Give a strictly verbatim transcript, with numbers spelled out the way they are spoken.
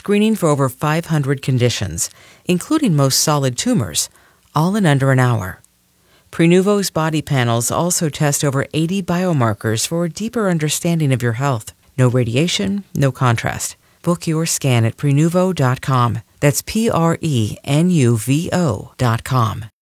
screening for over five hundred conditions, including most solid tumors, all in under an hour. Prenuvo's body panels also test over eighty biomarkers for a deeper understanding of your health. No radiation, no contrast. Book your scan at Prenuvo dot com. That's P R E N U V O dot com.